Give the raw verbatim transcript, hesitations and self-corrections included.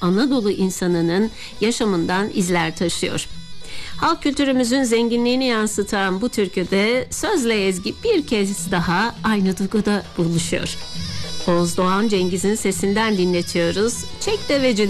Anadolu insanının yaşamından izler taşıyor. Halk kültürümüzün zenginliğini yansıtan bu türküde sözle ezgi bir kez daha aynı duyguda buluşuyor. Oğuz Doğan Cengiz'in sesinden dinletiyoruz. Çek Deveci